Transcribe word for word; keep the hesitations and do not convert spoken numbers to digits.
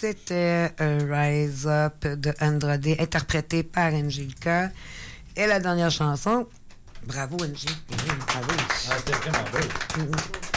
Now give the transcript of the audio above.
c'était euh, Rise Up de Andrade, interprété par Angelica. Et la dernière chanson, bravo Angie, bravo. Ah, c'était vraiment beau. Mm-hmm.